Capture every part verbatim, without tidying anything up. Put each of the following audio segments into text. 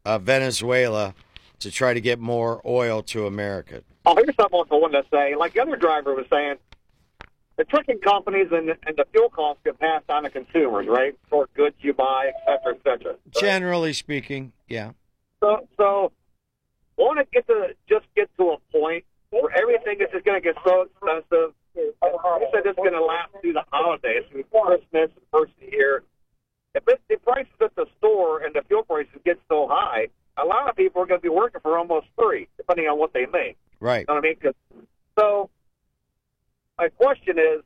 uh, Venezuela to try to get more oil to America. Oh, here's something I want to say. Like the other driver was saying, the trucking companies and, and the fuel costs get passed on to consumers, right? For goods you buy, et cetera, et cetera. Right? Generally speaking, yeah. So, so want to get to just get to a point where everything is just going to get so expensive. I said it's going to last through the holidays, through Christmas, the first of the year. If it, the prices at the store and the fuel prices get so high, a lot of people are going to be working for almost free, depending on what they make. Right. You know what I mean? 'Cause, so my question is,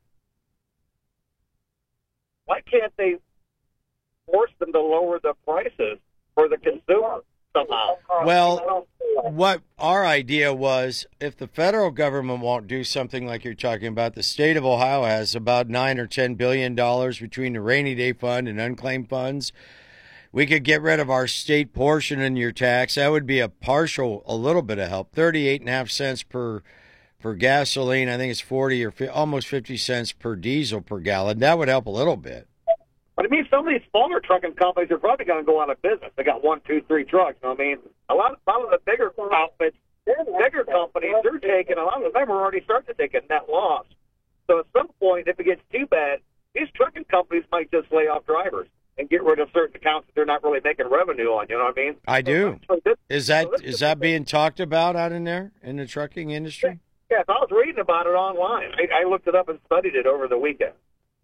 why can't they force them to lower the prices for the consumer somehow? Well, what our idea was, if the federal government won't do something like you're talking about, the state of Ohio has about nine or ten billion dollars between the rainy day fund and unclaimed funds. We could get rid of our state portion in your tax. That would be a partial, a little bit of help. Thirty-eight and a half cents per for gasoline. I think it's forty or almost fifty cents per diesel per gallon. That would help a little bit. But I mean, some of these smaller trucking companies are probably going to go out of business. They got one, two, three trucks. You know what I mean? A lot, a lot of the bigger outfits, bigger companies, they're taking, a lot of them are already starting to take a net loss. So at some point, if it gets too bad, these trucking companies might just lay off drivers and get rid of certain accounts that they're not really making revenue on. You know what I mean? I do. So this, Is that so is that being talked about out in there in the trucking industry? Yes, I was reading about it online. I, I looked it up and studied it over the weekend.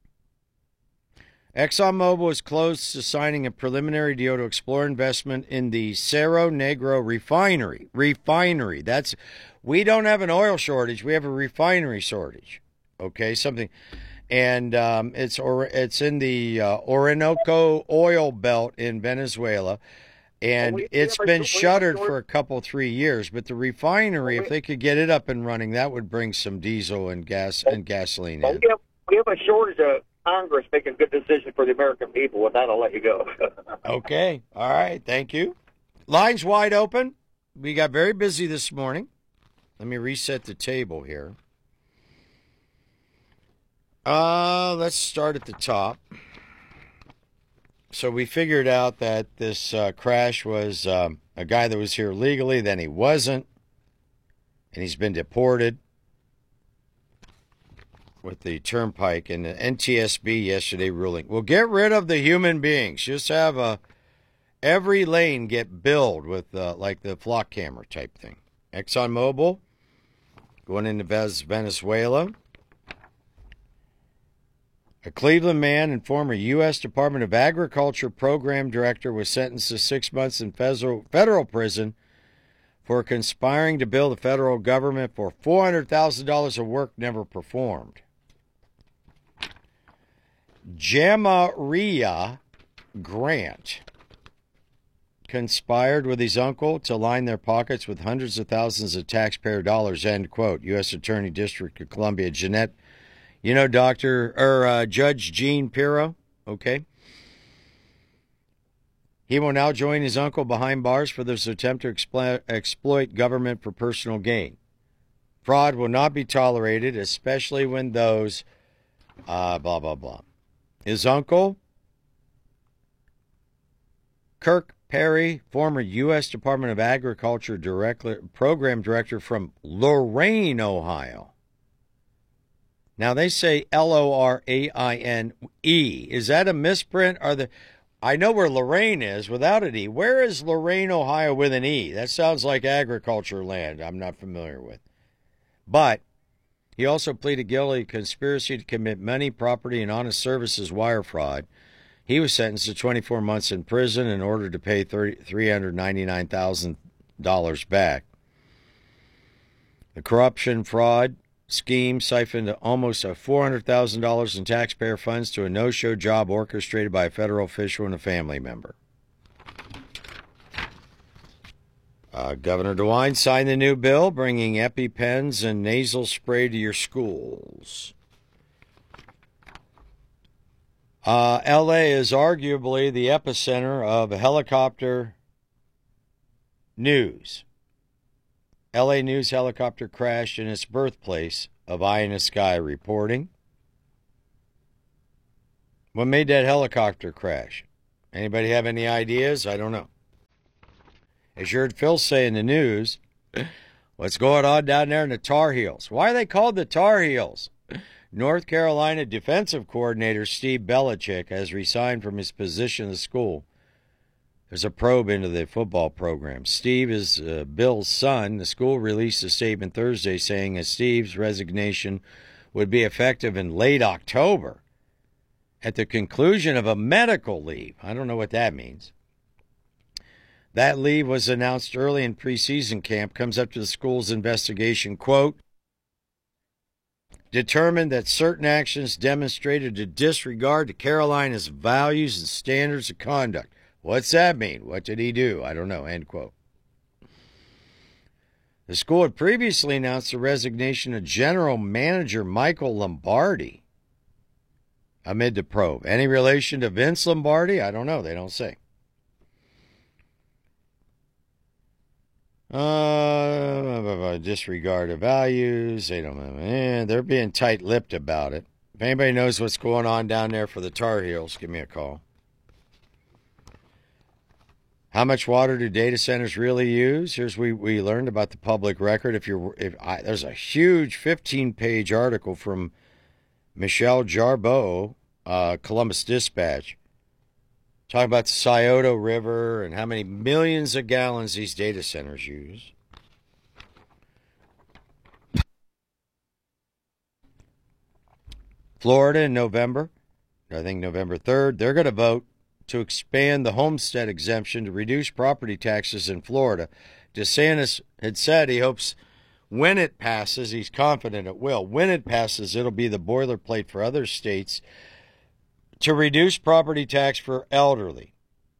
ExxonMobil is close to signing a preliminary deal to explore investment in the Cerro Negro refinery. Refinery. That's we don't have an oil shortage. We have a refinery shortage. Okay, something, and um, it's or it's in the uh, Orinoco oil belt in Venezuela, and Well, we- we it's have a- been we have a shuttered short- for a couple three years. But the refinery, Well, if we- they could get it up and running, that would bring some diesel and gas and gasoline Well, in. we have, we have a shortage of Congress making good decisions for the American people. With that, I'll let you go. Okay. All right. Thank you. Lines wide open. We got very busy this morning. Let me reset the table here. Uh, let's start at the top. So we figured out that this uh, crash was um, a guy that was here legally, then he wasn't, and he's been deported with the turnpike and the N T S B yesterday ruling. We'll get rid of the human beings. Just have a every lane get billed with uh, like the flock camera type thing. ExxonMobil going into Venezuela. A Cleveland man and former U S Department of Agriculture program director was sentenced to six months in federal, federal prison for conspiring to bill the federal government for four hundred thousand dollars of work never performed. Jamaria Grant conspired with his uncle to line their pockets with hundreds of thousands of taxpayer dollars, end quote. U S Attorney District of Columbia, Jeanette, you know, Doctor or uh, Judge Gene Pirro, okay? He will now join his uncle behind bars for this attempt to explo- exploit government for personal gain. Fraud will not be tolerated, especially when those, uh, blah, blah, blah. His uncle, Kirk Perry, former U S Department of Agriculture director, program director from Lorain, Ohio. Now, they say L O R A I N E. Is that a misprint? Are the I know where Lorain is without an E. Where is Lorain, Ohio with an E? That sounds like agriculture land I'm not familiar with. But he also pleaded guilty to conspiracy to commit money, property, and honest services wire fraud. He was sentenced to twenty-four months in prison in order to pay three hundred ninety-nine thousand dollars back. The corruption, fraud scheme siphoned almost four hundred thousand dollars in taxpayer funds to a no-show job orchestrated by a federal official and a family member. Uh, Governor DeWine signed the new bill bringing EpiPens and nasal spray to your schools. Uh, L A is arguably the epicenter of helicopter news. L A News helicopter crashed in its birthplace of Eye in the Sky reporting. What made that helicopter crash? Anybody have any ideas? I don't know. As you heard Phil say in the news, what's going on down there in the Tar Heels? Why are they called the Tar Heels? North Carolina defensive coordinator Steve Belichick has resigned from his position in the school. There's a probe into the football program. Steve is uh, Bill's son. The school released a statement Thursday saying that Steve's resignation would be effective in late October at the conclusion of a medical leave. I don't know what that means. That leave was announced early in preseason camp, comes up to the school's investigation, quote, determined that certain actions demonstrated a disregard to Carolina's values and standards of conduct. What's that mean? What did he do? I don't know, end quote. The school had previously announced the resignation of general manager Michael Lombardi amid the probe. Any relation to Vince Lombardi? I don't know. They don't say. Uh, disregard of values. They don't know. Eh, they're being tight-lipped about it. If anybody knows what's going on down there for the Tar Heels, give me a call. How much water do data centers really use? Here's we we learned about the public record. If you're, if I, there's a huge fifteen-page article from Michelle Jarboe, uh, Columbus Dispatch, talking about the Scioto River and how many millions of gallons these data centers use. Florida in November, I think November third, they're going to vote to expand the homestead exemption to reduce property taxes in Florida. DeSantis had said he hopes when it passes, he's confident it will, when it passes, it'll be the boilerplate for other states to reduce property tax for elderly.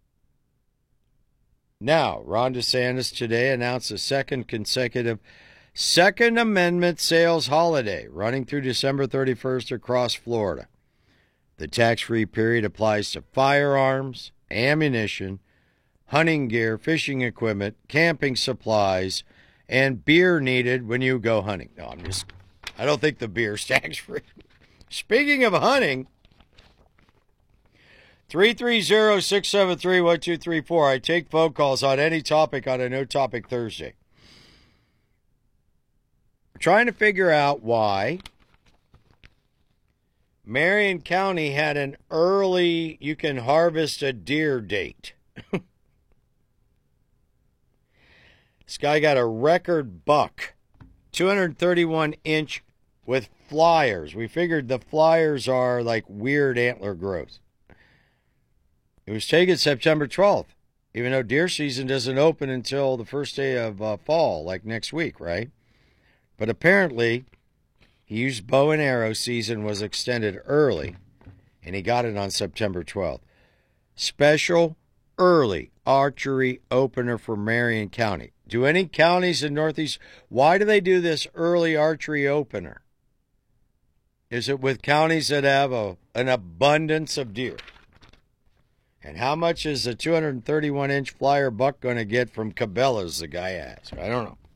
Now, Ron DeSantis today announced a second consecutive Second Amendment sales holiday running through December thirty-first across Florida. The tax-free period applies to firearms, ammunition, hunting gear, fishing equipment, camping supplies, and beer needed when you go hunting. No, I'm just, I don't think the beer's tax-free. Speaking of hunting, three three zero, six seven three, one two three four. I take phone calls on any topic on a No Topic Thursday. We're trying to figure out why Marion County had an early you can harvest a deer date. This guy got a record buck, two hundred thirty-one inch with flyers. We figured the flyers are like weird antler growth. It was taken September twelfth, even though deer season doesn't open until the first day of uh, fall, like next week, right? But apparently, he used bow and arrow season was extended early, and he got it on September twelfth. Special early archery opener for Marion County. Do any counties in Northeast, why do they do this early archery opener? Is it with counties that have a, an abundance of deer? And how much is a two hundred thirty-one inch flyer buck going to get from Cabela's, the guy asked? I don't know.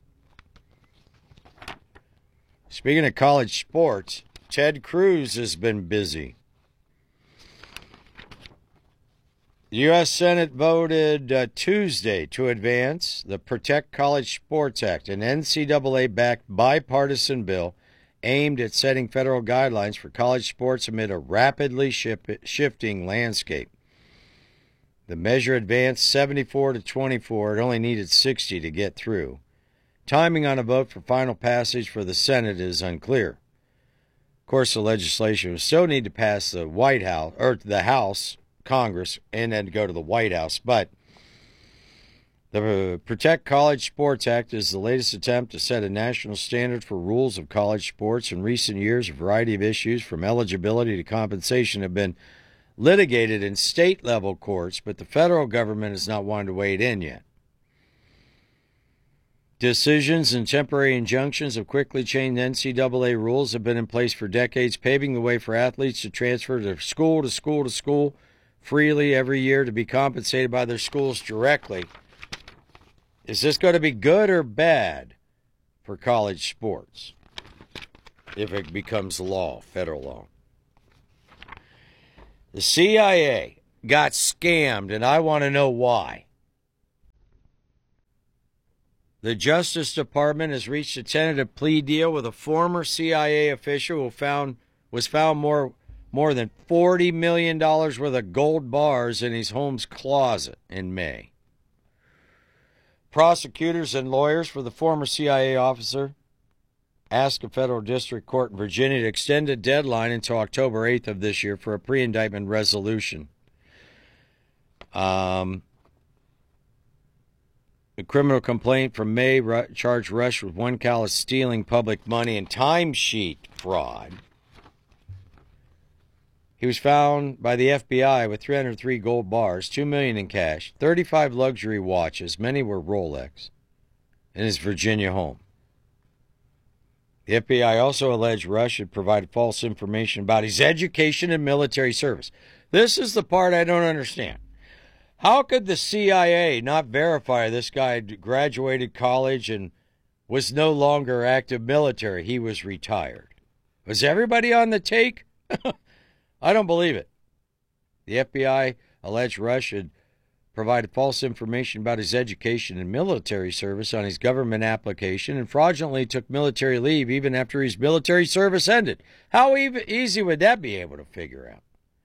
Speaking of college sports, Ted Cruz has been busy. The U S Senate voted uh, Tuesday to advance the Protect College Sports Act, an N C double A-backed bipartisan bill aimed at setting federal guidelines for college sports amid a rapidly ship- shifting landscape. The measure advanced seventy-four to twenty-four. It only needed sixty to get through. Timing on a vote for final passage for the Senate is unclear. Of course, the legislation will still need to pass the White House, or the House, Congress, and then go to the White House. But the Protect College Sports Act is the latest attempt to set a national standard for rules of college sports. In recent years, a variety of issues, from eligibility to compensation, have been litigated in state-level courts, but the federal government has not wanted to wade in yet. Decisions and temporary injunctions have quickly changed. N C double A rules have been in place for decades, paving the way for athletes to transfer to school to school to school freely every year to be compensated by their schools directly. Is this going to be good or bad for college sports if it becomes law, federal law? The C I A got scammed, and I want to know why. The Justice Department has reached a tentative plea deal with a former C I A official who found was found more more than forty million dollars worth of gold bars in his home's closet in May. Prosecutors and lawyers for the former C I A officer asked a federal district court in Virginia to extend a deadline until October eighth of this year for a pre-indictment resolution. Um, a criminal complaint from May charged Rush with one count of stealing public money and timesheet fraud. He was found by the F B I with three hundred three gold bars, two million dollars in cash, thirty-five luxury watches, many were Rolex, in his Virginia home. The F B I also alleged Rush had provided false information about his education and military service. This is the part I don't understand. How could the C I A not verify this guy graduated college and was no longer active military? He was retired. Was everybody on the take? I don't believe it. The F B I alleged Rush had provided false information about his education and military service on his government application and fraudulently took military leave even after his military service ended. How easy would that be able to figure out?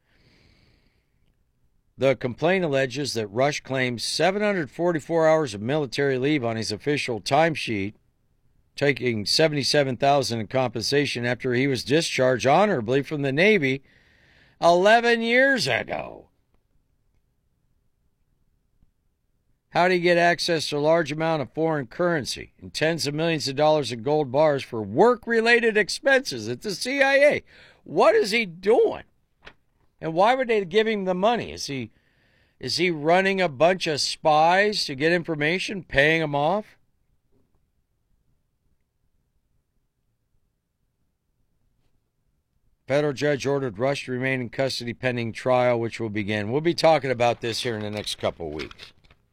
The complaint alleges that Rush claims seven hundred forty-four hours of military leave on his official timesheet, taking seventy-seven thousand dollars in compensation after he was discharged honorably from the Navy eleven years ago. How did he get access to a large amount of foreign currency and tens of millions of dollars in gold bars for work-related expenses at the C I A? What is he doing? And why would they give him the money? Is he is he running a bunch of spies to get information, paying them off? Federal judge ordered Rush to remain in custody pending trial, which will begin. We'll be talking about this here in the next couple of weeks.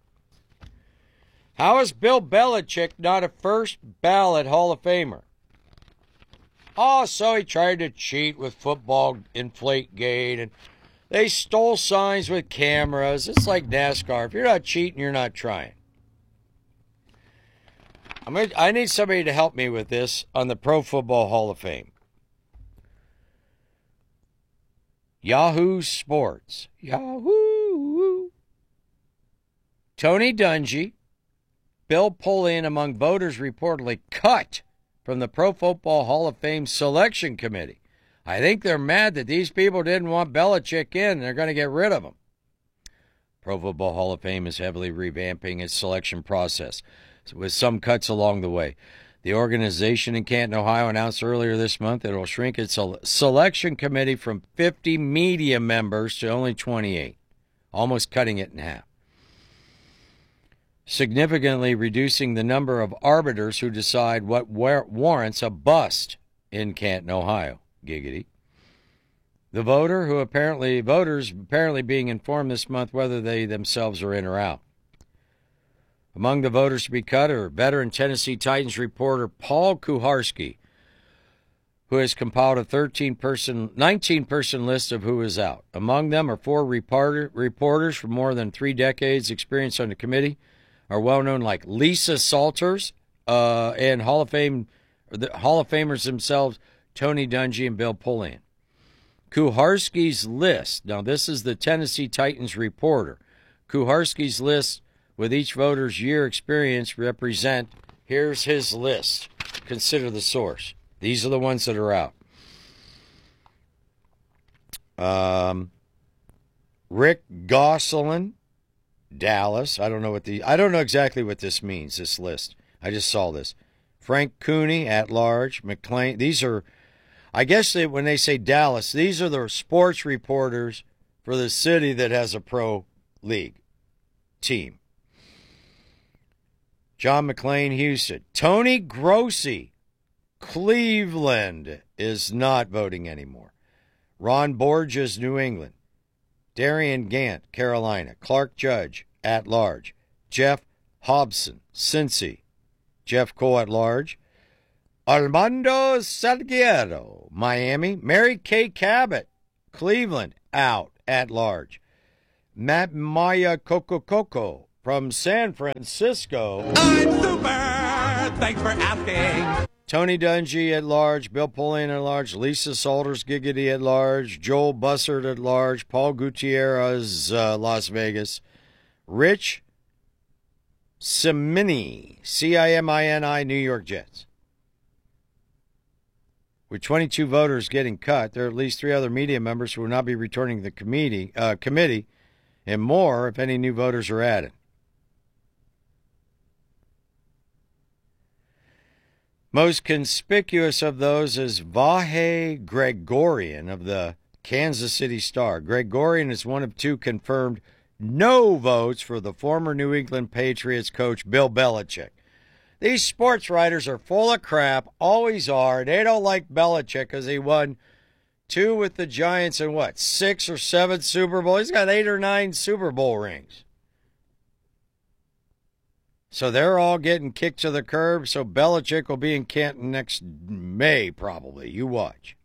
How is Bill Belichick not a first ballot Hall of Famer? Oh, so he tried to cheat with football Inflategate, and they stole signs with cameras. It's like NASCAR. If you're not cheating, you're not trying. I'm gonna, I need somebody to help me with this on the Pro Football Hall of Fame. Yahoo Sports. Yahoo. Tony Dungy, Bill Polian among voters reportedly cut from the Pro Football Hall of Fame selection committee. I think they're mad that these people didn't want Belichick in. They're going to get rid of him. Pro Football Hall of Fame is heavily revamping its selection process, with some cuts along the way. The organization in Canton, Ohio, announced earlier this month that it will shrink its selection committee from fifty media members to only twenty-eight, almost cutting it in half, significantly reducing the number of arbiters who decide what warrants a bust in Canton, Ohio. Giggity. The voter who apparently voters apparently being informed this month whether they themselves are in or out. Among the voters to be cut are veteran Tennessee Titans reporter Paul Kuharsky, who has compiled a thirteen-person, nineteen-person list of who is out. Among them are four reporter, reporters from more than three decades experience on the committee, are well known like Lisa Salters, uh, and Hall of Fame, the Hall of Famers themselves, Tony Dungy and Bill Polian. Kuharsky's list, now this is the Tennessee Titans reporter. Kuharsky's list with each voter's year experience represent, here's his list. Consider the source. These are the ones that are out. Um, Rick Gosselin, Dallas. I don't know what the I don't know exactly what this means, this list. I just saw this. Frank Cooney, at large. McLean. These are, I guess they, when they say Dallas, these are the sports reporters for the city that has a pro league team. John McLean, Houston. Tony Grossi, Cleveland, is not voting anymore. Ron Borges, New England. Darian Gant, Carolina. Clark Judge, at large. Jeff Hobson, Cincy. Jeff Cole, at large. Armando Salguero, Miami. Mary Kay Cabot, Cleveland, out, at large. Matt Maya Coco Coco, from San Francisco. I'm super. Thanks for asking. Tony Dungy at large, Bill Pullian at large, Lisa Salters Giggity at large, Joel Bussard at large, Paul Gutierrez, uh, Las Vegas, Rich Cimini, C I M I N I, New York Jets. With twenty-two voters getting cut, there are at least three other media members who will not be returning to the committee, uh, committee, and more if any new voters are added. Most conspicuous of those is Vahe Gregorian of the Kansas City Star. Gregorian is one of two confirmed no votes for the former New England Patriots coach Bill Belichick. These sports writers are full of crap, always are. They don't like Belichick because he won two with the Giants and what, six or seven Super Bowls? He's got eight or nine Super Bowl rings. So they're all getting kicked to the curb, so Belichick will be in Canton next May, probably. You watch.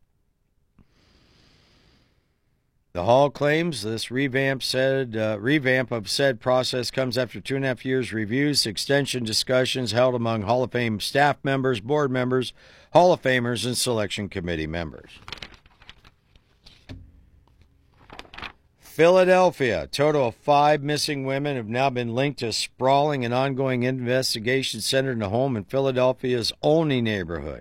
The Hall claims this revamp said uh, revamp of said process comes after two and a half years reviews, extension discussions held among Hall of Fame staff members, board members, Hall of Famers, and selection committee members. Philadelphia. A total of five missing women have now been linked to sprawling and ongoing investigation centered in a home in Philadelphia's Olney neighborhood.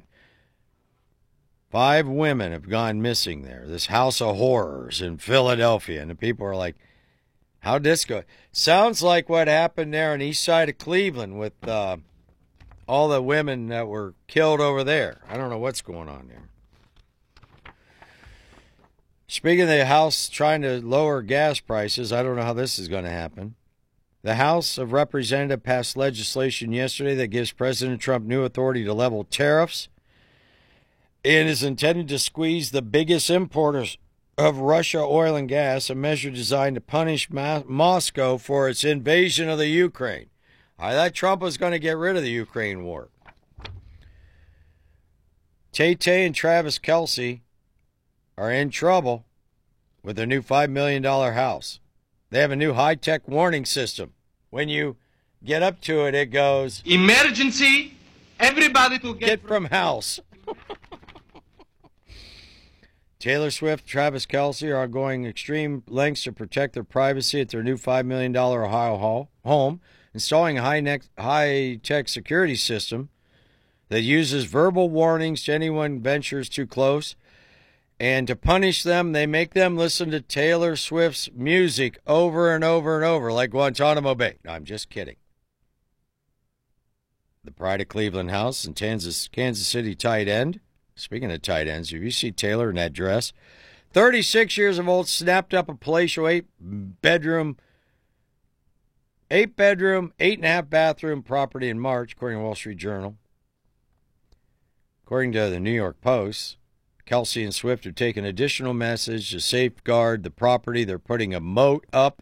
Five women have gone missing there. This house of horrors in Philadelphia. And the people are like, how'd this go? Sounds like what happened there on the east side of Cleveland with uh, all the women that were killed over there. I don't know what's going on there. Speaking of the House trying to lower gas prices, I don't know how this is going to happen. The House of Representatives passed legislation yesterday that gives President Trump new authority to level tariffs and is intended to squeeze the biggest importers of Russia oil and gas, a measure designed to punish Ma- Moscow for its invasion of the Ukraine. I thought Trump was going to get rid of the Ukraine war. Tay-Tay and Travis Kelce are in trouble with their new five million dollars house. They have a new high-tech warning system. When you get up to it, it goes, Emergency, everybody to get, get from house. Taylor Swift, Travis Kelce are going extreme lengths to protect their privacy at their new five million dollars Ohio home, installing a high-tech high-tech security system that uses verbal warnings to anyone ventures too close. And to punish them, they make them listen to Taylor Swift's music over and over and over, like Guantanamo Bay. No, I'm just kidding. The Pride of Cleveland house and Kansas, Kansas City tight end. Speaking of tight ends, if you see Taylor in that dress, thirty-six years of old, snapped up a palatial eight-bedroom, eight-bedroom, eight-and-a-half-bathroom property in March, according to Wall Street Journal. According to the New York Post, Kelce and Swift have taken additional message to safeguard the property. They're putting a moat up.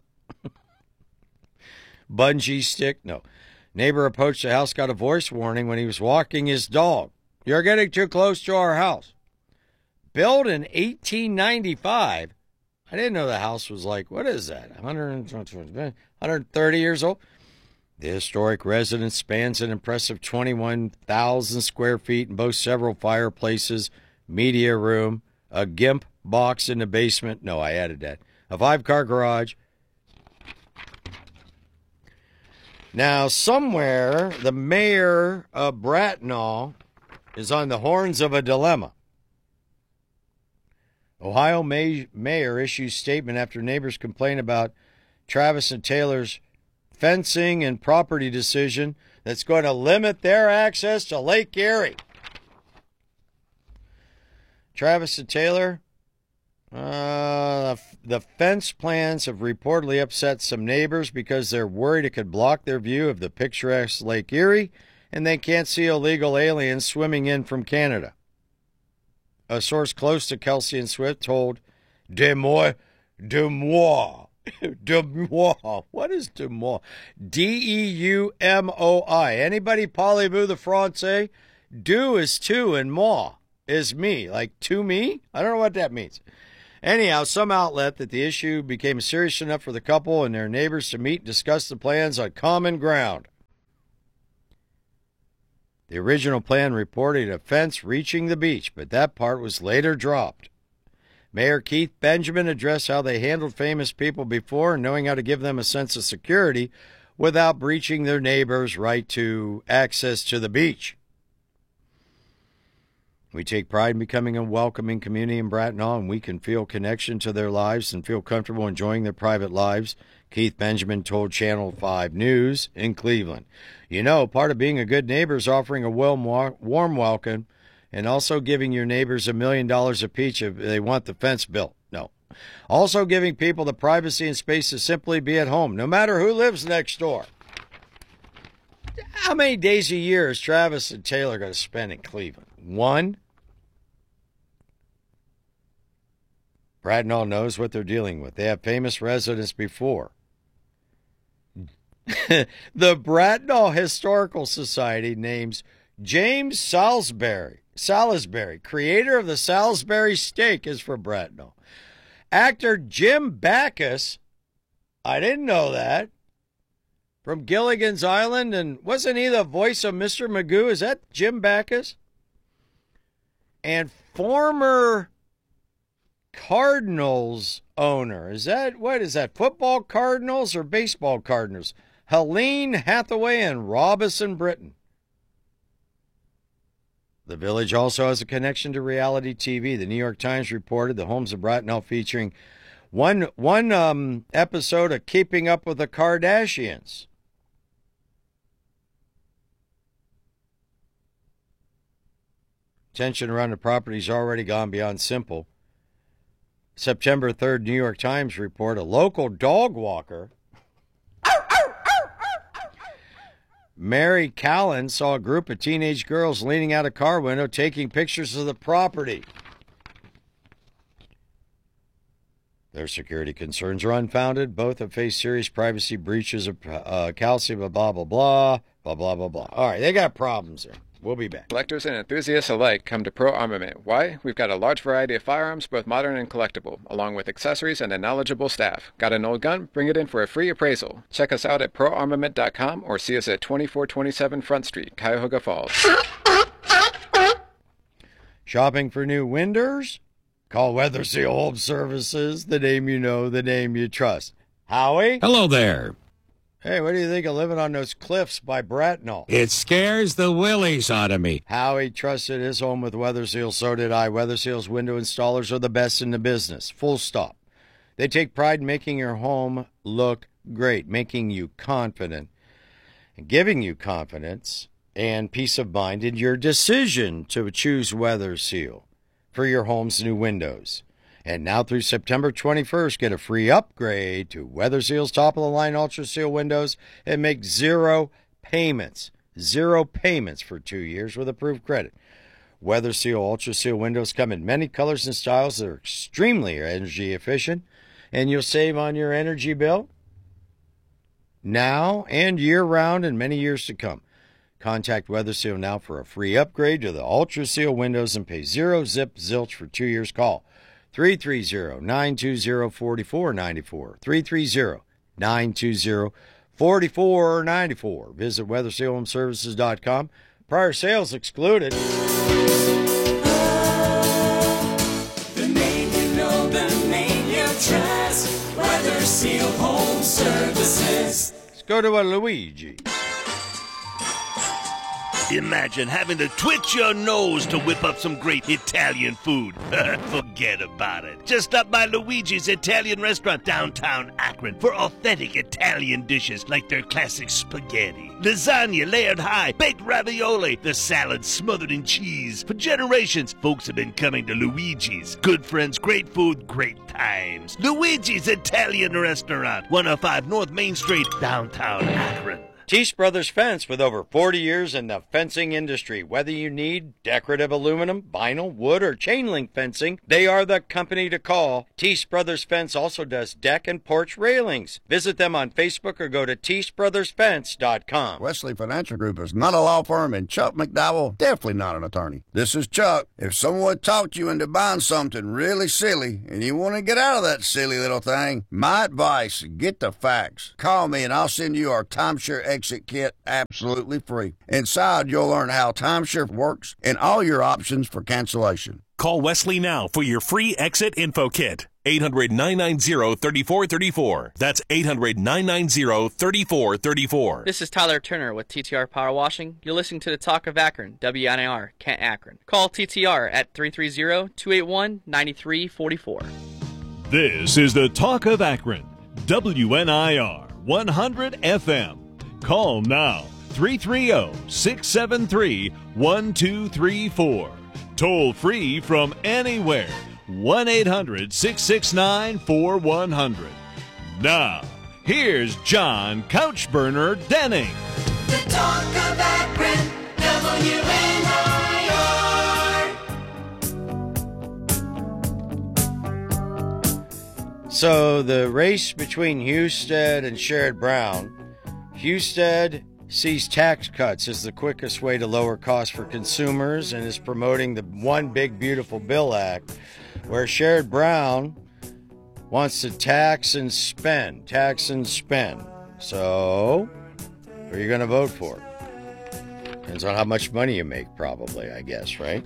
Bungee stick. No. Neighbor approached the house, got a voice warning when he was walking his dog. You're getting too close to our house. Built in eighteen ninety-five. I didn't know the house was like, what is that, one hundred thirty years old? The historic residence spans an impressive twenty-one thousand square feet and boasts several fireplaces, media room, a GIMP box in the basement. No, I added that. A five-car garage. Now, somewhere, the mayor of Bracknell is on the horns of a dilemma. Ohio may- mayor issues statement after neighbors complain about Travis and Taylor's fencing and property decision that's going to limit their access to Lake Erie. Travis and Taylor, uh, the fence plans have reportedly upset some neighbors because they're worried it could block their view of the picturesque Lake Erie, and they can't see illegal aliens swimming in from Canada. A source close to Kelce and Swift told Des Moines, Des Moines, Des Moines, what is Des Moines? D E U M O I. Anybody parlez-vous the Francais? Du is two and moi is me. Like to me? I don't know what that means. Anyhow, some outlet that the issue became serious enough for the couple and their neighbors to meet and discuss the plans on common ground. The original plan reported a fence reaching the beach, but that part was later dropped. Mayor Keith Benjamin addressed how they handled famous people before and knowing how to give them a sense of security without breaching their neighbors' right to access to the beach. We take pride in becoming a welcoming community in Bracknell, and we can feel connection to their lives and feel comfortable enjoying their private lives, Keith Benjamin told Channel five News in Cleveland. You know, part of being a good neighbor is offering a warm welcome and also giving your neighbors a million dollars apiece if they want the fence built. No. Also giving people the privacy and space to simply be at home, no matter who lives next door. How many days a year is Travis and Taylor going to spend in Cleveland? One? Bracknell knows what they're dealing with. They have famous residents before. The Bracknell Historical Society names James Salisbury, Salisbury, creator of the Salisbury steak, is from Bracknell. Actor Jim Backus, I didn't know that, from Gilligan's Island, and wasn't he the voice of Mister Magoo? Is that Jim Backus? And former Cardinals owner, is that, what is that, football Cardinals or baseball Cardinals? Helene Hathaway and Robinson Britton. The village also has a connection to reality T V. The New York Times reported the homes of Bracknell featuring one one um, episode of Keeping Up with the Kardashians. Tension around the property's already gone beyond simple. September third, New York Times report, a local dog walker, Mary Callan, saw a group of teenage girls leaning out a car window taking pictures of the property. Their security concerns are unfounded. Both have faced serious privacy breaches of uh, calcium, blah, blah, blah, blah, blah, blah, blah. All right, they got problems there. We'll be back. Collectors and enthusiasts alike come to Pro Armament. Why? We've got a large variety of firearms, both modern and collectible, along with accessories and a knowledgeable staff. Got an old gun? Bring it in for a free appraisal. Check us out at pro armament dot com or see us at twenty-four twenty-seven Front Street, Cuyahoga Falls. Shopping for new windows? Call Weather Seal Home Services, the name you know, the name you trust. Howie? Hello there. Hey, what do you think of living on those cliffs by Bracknell? It scares the willies out of me. Howie trusted his home with Weather Seal, so did I. Weather Seal's window installers are the best in the business. Full stop. They take pride in making your home look great, making you confident, and giving you confidence and peace of mind in your decision to choose Weather Seal for your home's new windows. And now through September twenty-first, get a free upgrade to Weather Seal's top-of-the-line Ultra Seal windows and make zero payments. Zero payments for two years with approved credit. Weather Seal Ultra Seal windows come in many colors and styles that are extremely energy efficient, and you'll save on your energy bill now and year-round and many years to come. Contact Weather Seal now for a free upgrade to the Ultra Seal windows and pay zero zip zilch for two years. Call three three zero, nine two zero, four four nine four. three three zero, nine two zero, four four nine four. Visit weather seal home services dot com. Prior sales excluded. The name you know, the name you trust. Weather Seal Home Services. Let's go to a Luigi. Imagine having to twitch your nose to whip up some great Italian food. Forget about it. Just stop by Luigi's Italian Restaurant downtown Akron for authentic Italian dishes like their classic spaghetti, lasagna layered high, baked ravioli, the salad smothered in cheese. For generations, folks have been coming to Luigi's. Good friends, great food, great times. Luigi's Italian Restaurant, one oh five North Main Street, downtown Akron. Teese Brothers Fence, with over forty years in the fencing industry. Whether you need decorative aluminum, vinyl, wood, or chain link fencing, they are the company to call. Teese Brothers Fence also does deck and porch railings. Visit them on Facebook or go to teese brothers fence dot com. Wesley Financial Group is not a law firm, and Chuck McDowell, definitely not an attorney. This is Chuck. If someone talked you into buying something really silly and you want to get out of that silly little thing, my advice, get the facts. Call me and I'll send you our timeshare exit kit absolutely free. Inside, you'll learn how timeshare works and all your options for cancellation. Call Wesley now for your free exit info kit. eight hundred, nine nine zero, three four three four. That's eight hundred, nine nine zero, three four three four. This is Tyler Turner with T T R Power Washing. You're listening to the Talk of Akron, W N I R, Kent, Akron. Call T T R at three three zero, two eight one, nine three four four. This is the Talk of Akron, W N I R one hundred F M. Call now, three three zero, six seven three, one two three four. Toll free from anywhere, one eight hundred, six six nine, four one zero zero. Now, here's John Couchburner Denning. The Talk of Akron, W N I R. So the race between Husted and Sherrod Brown. Husted sees tax cuts as the quickest way to lower costs for consumers and is promoting the One Big Beautiful Bill Act, where Sherrod Brown wants to tax and spend, tax and spend. So, who are you going to vote for? Depends on how much money you make, probably, I guess, right?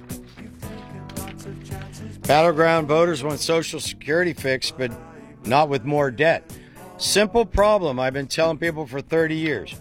Battleground voters want Social Security fixed, but not with more debt. Simple problem I've been telling people for thirty years.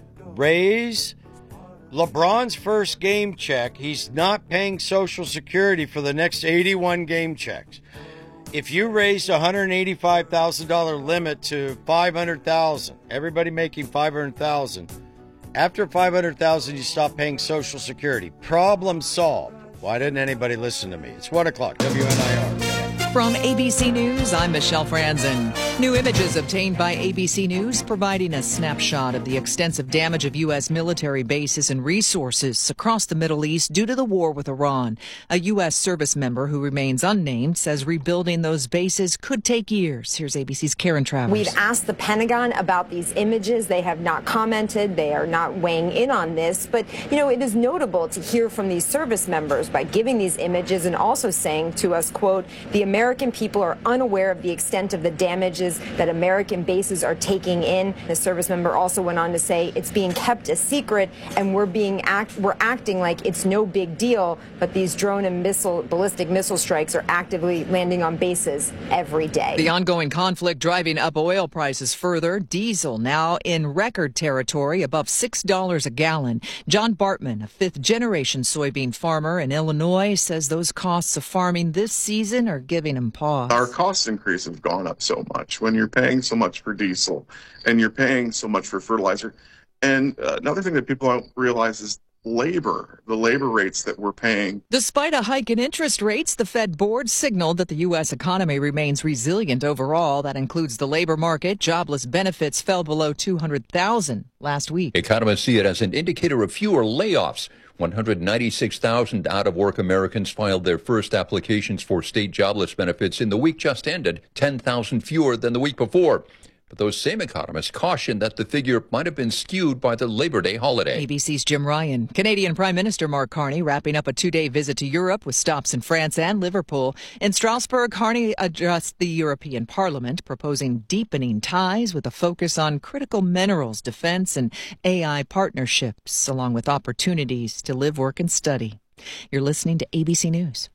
Raise LeBron's first game check. He's not paying Social Security for the next eighty-one game checks. If you raised a one hundred eighty-five thousand dollars limit to five hundred thousand dollars, everybody making five hundred thousand dollars, after five hundred thousand dollars, you stop paying Social Security. Problem solved. Why didn't anybody listen to me? It's one o'clock, W N I R. From A B C News, I'm Michelle Franzen. New images obtained by A B C News providing a snapshot of the extensive damage of U S military bases and resources across the Middle East due to the war with Iran. A U S service member who remains unnamed says rebuilding those bases could take years. Here's A B C's Karen Travers. We've asked the Pentagon about these images. They have not commented. They are not weighing in on this. But, you know, it is notable to hear from these service members by giving these images and also saying to us, quote, the American American people are unaware of the extent of the damages that American bases are taking in. The service member also went on to say it's being kept a secret and we're being act we're acting like it's no big deal, but these drone and missile ballistic missile strikes are actively landing on bases every day. The ongoing conflict driving up oil prices further. Diesel now in record territory, above six dollars a gallon. John Bartman, a fifth-generation soybean farmer in Illinois, says those costs of farming this season are giving him pause. Our cost increase have gone up so much when you're paying so much for diesel and you're paying so much for fertilizer. And uh, another thing that people don't realize is labor, the labor rates that we're paying. Despite a hike in interest rates, the Fed board signaled that the U S economy remains resilient overall. That includes the labor market. Jobless benefits fell below two hundred thousand last week. Economists see it as an indicator of fewer layoffs. one hundred ninety-six thousand out-of-work Americans filed their first applications for state jobless benefits in the week just ended, ten thousand fewer than the week before. But those same economists caution that the figure might have been skewed by the Labor Day holiday. A B C's Jim Ryan. Canadian Prime Minister Mark Carney wrapping up a two-day visit to Europe with stops in France and Liverpool. In Strasbourg, Carney addressed the European Parliament, proposing deepening ties with a focus on critical minerals, defense, and A I partnerships, along with opportunities to live, work, and study. You're listening to A B C News.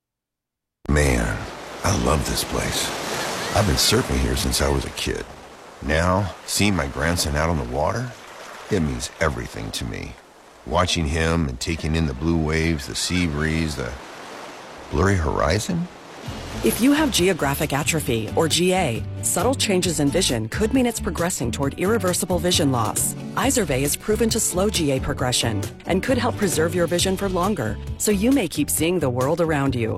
Man, I love this place. I've been surfing here since I was a kid. Now, seeing my grandson out on the water, it means everything to me. Watching him and taking in the blue waves, the sea breeze, the blurry horizon. If you have geographic atrophy, or G A, subtle changes in vision could mean it's progressing toward irreversible vision loss. Izervay is proven to slow G A progression and could help preserve your vision for longer, so you may keep seeing the world around you.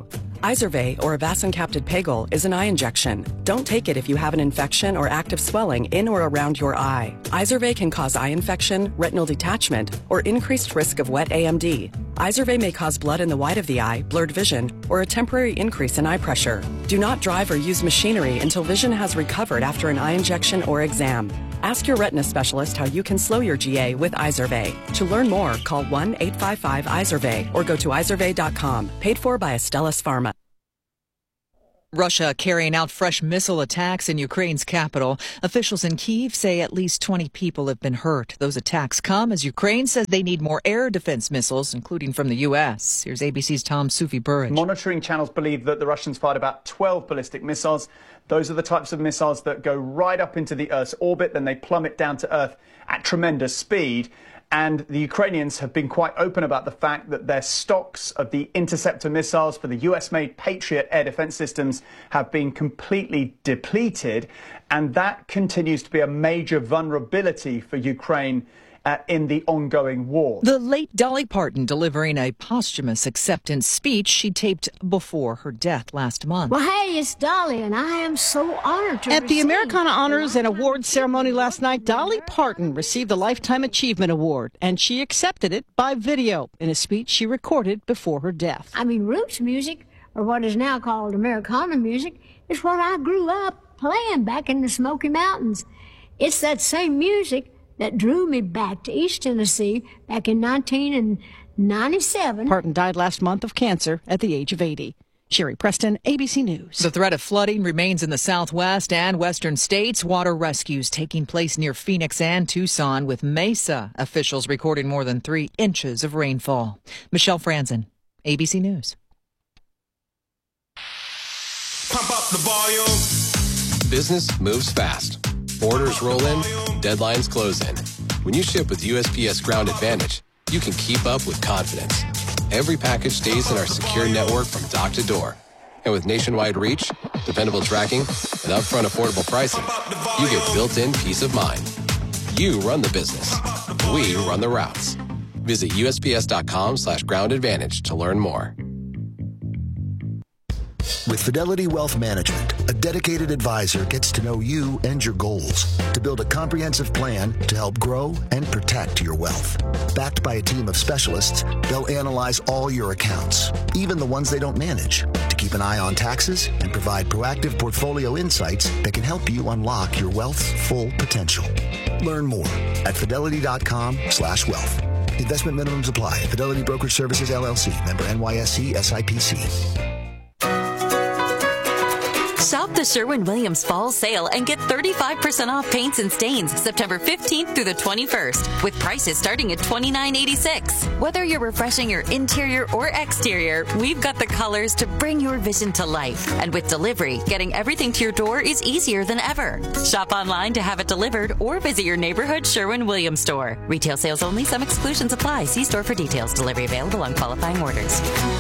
Izervay, or avacincaptad pegol, is an eye injection. Don't take it if you have an infection or active swelling in or around your eye. Izervay can cause eye infection, retinal detachment, or increased risk of wet A M D. Izervay may cause blood in the white of the eye, blurred vision, or a temporary increase in eye pressure. Do not drive or use machinery until vision has recovered after an eye injection or exam. Ask your retina specialist how you can slow your G A with Izervay. To learn more, call one eight five five Izervay or go to izervay dot com. Paid for by Astellas Pharma. Russia carrying out fresh missile attacks in Ukraine's capital. Officials in Kyiv say at least twenty people have been hurt. Those attacks come as Ukraine says they need more air defense missiles, including from the U S. Here's A B C's Tom Sufi-Burridge. Monitoring channels believe that the Russians fired about twelve ballistic missiles. Those are the types of missiles that go right up into the Earth's orbit, then they plummet down to Earth at tremendous speed. And the Ukrainians have been quite open about the fact that their stocks of the interceptor missiles for the U S-made Patriot air defense systems have been completely depleted. And that continues to be a major vulnerability for Ukraine Uh, in the ongoing war. The late Dolly Parton delivering a posthumous acceptance speech she taped before her death last month. Well, hey, it's Dolly, and I am so honored to At the receive Americana Honors and Awards ceremony last night, Dolly Parton received the Lifetime Achievement Award, and she accepted it by video in a speech she recorded before her death. I mean, roots music, or what is now called Americana music, is what I grew up playing back in the Smoky Mountains. It's that same music that drew me back to East Tennessee back in nineteen ninety-seven. Parton died last month of cancer at the age of eighty. Sherry Preston, A B C News. The threat of flooding remains in the southwest and western states. Water rescues taking place near Phoenix and Tucson, with Mesa officials recording more than three inches of rainfall. Michelle Franzen, A B C News. Pump up the volume. Business moves fast. Orders roll in, deadlines close in. When you ship with U S P S Ground Advantage, you can keep up with confidence. Every package stays in our secure network from dock to door. And with nationwide reach, dependable tracking, and upfront affordable pricing, you get built-in peace of mind. You run the business. We run the routes. Visit U S P S dot com slash ground advantage to learn more. With Fidelity Wealth Management, a dedicated advisor gets to know you and your goals to build a comprehensive plan to help grow and protect your wealth. Backed by a team of specialists, they'll analyze all your accounts, even the ones they don't manage, to keep an eye on taxes and provide proactive portfolio insights that can help you unlock your wealth's full potential. Learn more at fidelity dot com slash wealth. Investment minimums apply. Fidelity Brokerage Services, L L C. Member N Y S E S I P C. Shop the Sherwin-Williams Fall Sale and get thirty-five percent off paints and stains September fifteenth through the twenty-first, with prices starting at twenty-nine eighty-six. Whether you're refreshing your interior or exterior, we've got the colors to bring your vision to life. And with delivery, getting everything to your door is easier than ever. Shop online to have it delivered or visit your neighborhood Sherwin-Williams store. Retail sales only. Some exclusions apply. See store for details. Delivery available on qualifying orders.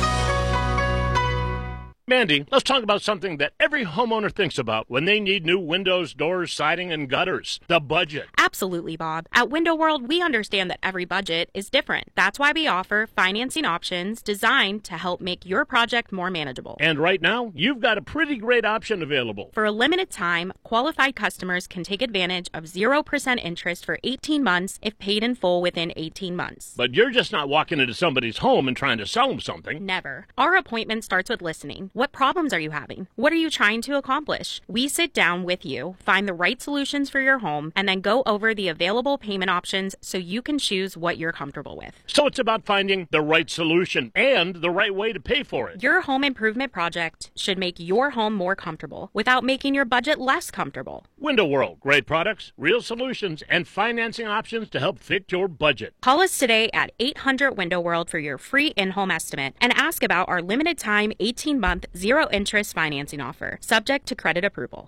Mandy, let's talk about something that every homeowner thinks about when they need new windows, doors, siding, and gutters. The budget. Absolutely, Bob. At Window World, we understand that every budget is different. That's why we offer financing options designed to help make your project more manageable. And right now, you've got a pretty great option available. For a limited time, qualified customers can take advantage of zero percent interest for eighteen months if paid in full within eighteen months. But you're just not walking into somebody's home and trying to sell them something. Never. Our appointment starts with listening. What problems are you having? What are you trying to accomplish? We sit down with you, find the right solutions for your home, and then go over the available payment options so you can choose what you're comfortable with. So it's about finding the right solution and the right way to pay for it. Your home improvement project should make your home more comfortable without making your budget less comfortable. Window World. Great products, real solutions, and financing options to help fit your budget. Call us today at eight hundred Window World for your free in-home estimate and ask about our limited time eighteen month zero interest financing offer, subject to credit approval.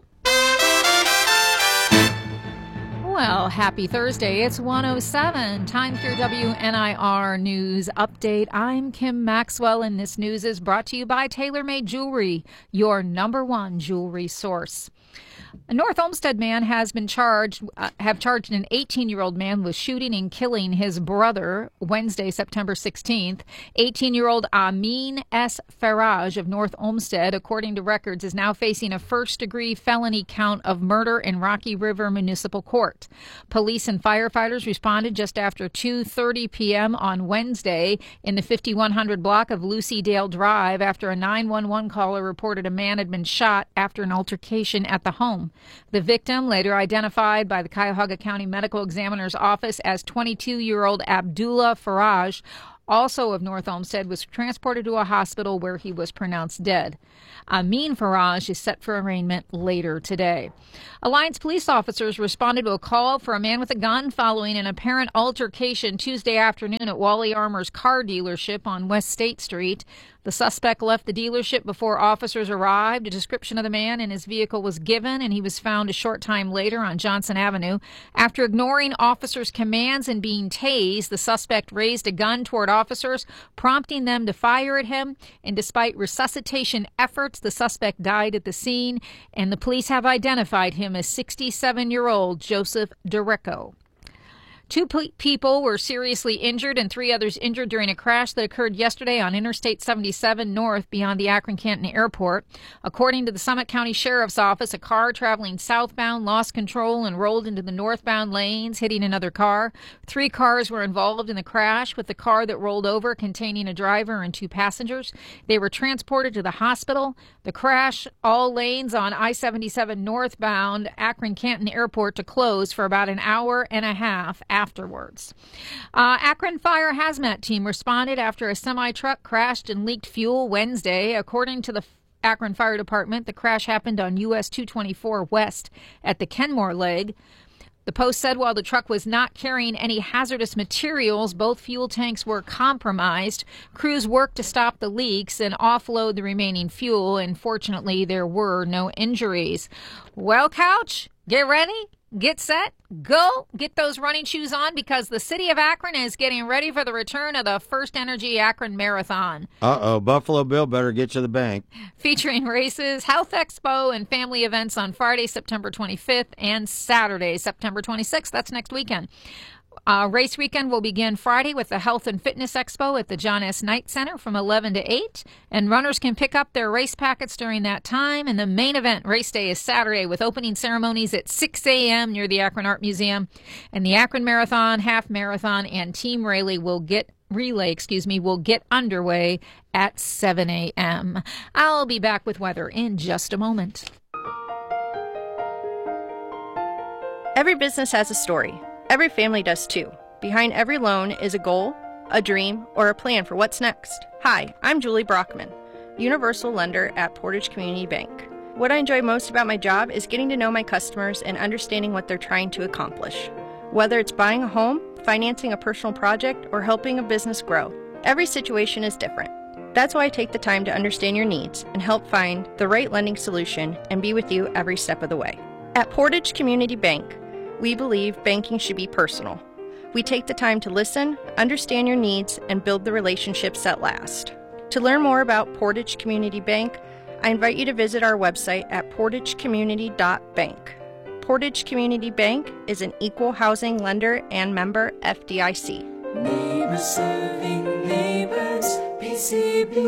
Well, happy Thursday. It's one oh seven. Time for your W N I R News Update. I'm Kim Maxwell, and this news is brought to you by TaylorMade Jewelry, your number one jewelry source. A North Olmsted man has been charged, uh, have charged an eighteen-year-old man with shooting and killing his brother Wednesday, September sixteenth. eighteen-year-old Amin S. Faraj of North Olmsted, according to records, is now facing a first-degree felony count of murder in Rocky River Municipal Court. Police and firefighters responded just after two thirty p.m. on Wednesday in the fifty-one hundred block of Lucy Dale Drive after a nine one one caller reported a man had been shot after an altercation at the home. The victim, later identified by the Cuyahoga County Medical Examiner's Office as twenty-two-year-old Abdullah Faraj, also of North Olmsted, was transported to a hospital where he was pronounced dead. Amin Faraj is set for arraignment later today. Alliance police officers responded to a call for a man with a gun following an apparent altercation Tuesday afternoon at Wally Armour's car dealership on West State Street. The suspect left the dealership before officers arrived. A description of the man and his vehicle was given, and he was found a short time later on Johnson Avenue. After ignoring officers' commands and being tased, the suspect raised a gun toward officers, prompting them to fire at him. And despite resuscitation efforts, the suspect died at the scene, and the police have identified him as sixty-seven-year-old Joseph Derico. Two pe- people were seriously injured and three others injured during a crash that occurred yesterday on Interstate seventy-seven North beyond the Akron-Canton Airport. According to the Summit County Sheriff's Office, a car traveling southbound lost control and rolled into the northbound lanes, hitting another car. Three cars were involved in the crash, with the car that rolled over containing a driver and two passengers. They were transported to the hospital. The crash, all lanes on I seventy-seven northbound Akron-Canton Airport to close for about an hour and a half afterwards. Uh, Akron Fire Hazmat Team responded after a semi-truck crashed and leaked fuel Wednesday. According to the Akron Fire Department, the crash happened on U S two twenty-four West at the Kenmore Leg. The Post said while the truck was not carrying any hazardous materials, both fuel tanks were compromised. Crews worked to stop the leaks and offload the remaining fuel, and fortunately there were no injuries. Well, Couch, get ready. Get set, go, get those running shoes on, because the city of Akron is getting ready for the return of the First Energy Akron Marathon. Uh-oh, Buffalo Bill better get to the bank. Featuring races, health expo, and family events on Friday, September twenty-fifth, and Saturday, September twenty-sixth. That's next weekend. Uh, race weekend will begin Friday with the Health and Fitness Expo at the John S. Knight Center from eleven to eight, and runners can pick up their race packets during that time. And the main event, race day, is Saturday with opening ceremonies at six a.m. near the Akron Art Museum. And the Akron Marathon, Half Marathon, and Team Rayleigh will get relay, excuse me, will get underway at seven a.m. I'll be back with weather in just a moment. Every business has a story. Every family does too. Behind every loan is a goal, a dream, or a plan for what's next. Hi, I'm Julie Brockman, Universal Lender at Portage Community Bank. What I enjoy most about my job is getting to know my customers and understanding what they're trying to accomplish. Whether it's buying a home, financing a personal project, or helping a business grow, every situation is different. That's why I take the time to understand your needs and help find the right lending solution and be with you every step of the way. At Portage Community Bank, we believe banking should be personal. We take the time to listen, understand your needs, and build the relationships that last. To learn more about Portage Community Bank, I invite you to visit our website at portage community dot bank. Portage Community Bank is an equal housing lender and member F D I C. Neighbors serving neighbors, P C B.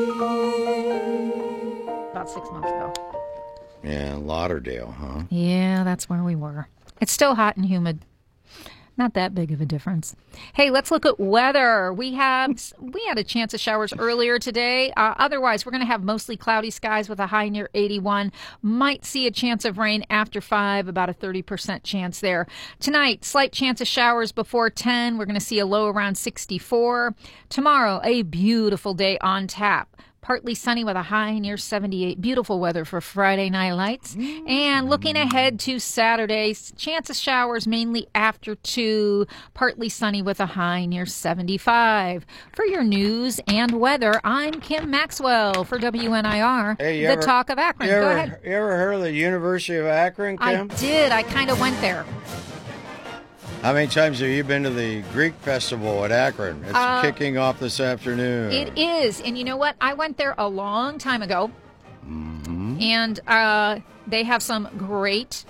About six months ago. Yeah, Lauderdale, huh? Yeah, that's where we were. It's still hot and humid. Not that big of a difference. Hey, let's look at weather. We have we had a chance of showers earlier today. Uh, otherwise, we're going to have mostly cloudy skies with a high near eighty-one. Might see a chance of rain after five, about a thirty percent chance there. Tonight, slight chance of showers before ten. We're going to see a low around sixty-four. Tomorrow, a beautiful day on tap. Partly sunny with a high near seventy-eight. Beautiful weather for Friday night lights. And looking ahead to Saturday, chance of showers mainly after two. Partly sunny with a high near seventy-five. For your news and weather, I'm Kim Maxwell for W N I R, hey, the ever, Talk of Akron. You ever, Go ahead. You ever heard of the University of Akron, Kim? I did. I kind of went there. How many times have you been to the Greek Festival at Akron? It's Uh, kicking off this afternoon. It is. And you know what? I went there a long time ago. Mm-hmm. And uh, they have some great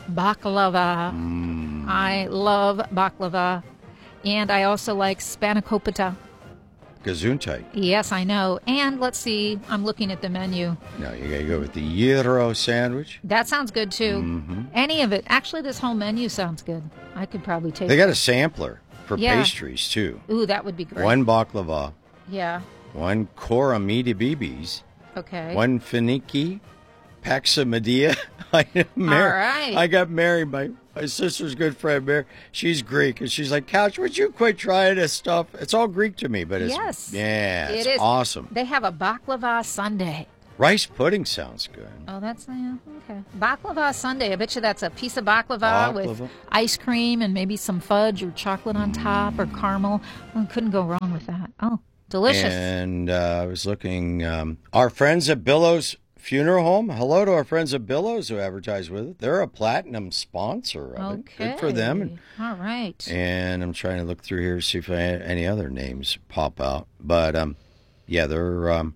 baklava. Mm. I love baklava. And I also like spanakopita. Gesundheit. Yes, I know. And let's see, I'm looking at the menu. No, you got to go with the gyro sandwich. That sounds good, too. Mm-hmm. Any of it. Actually, this whole menu sounds good. I could probably take They got it. a sampler for Yeah. pastries, too. Ooh, that would be great. One baklava. Yeah. One Koramida Bibis. Okay. One Finiki. Paxa Medea. I mar- All right. I got married. My, my sister's good friend, Mary. She's Greek. And she's like, Couch, would you quit trying this stuff? It's all Greek to me, but it's, Yes. yeah, it's It is. awesome. They have a baklava sundae. Rice pudding sounds good. Oh, that's, yeah, okay. Baklava sundae. I bet you that's a piece of baklava, with Baklava. ice cream and maybe some fudge or chocolate on top or caramel. Oh, couldn't go wrong with that. Oh, delicious. And uh, I was looking, um, our friends at Billows Funeral Home. Hello to our friends at Billows who advertise with it. They're a platinum sponsor of Okay. it. Good for them. And, All right. and I'm trying to look through here to see if I, any other names pop out. But, um, yeah, they're um,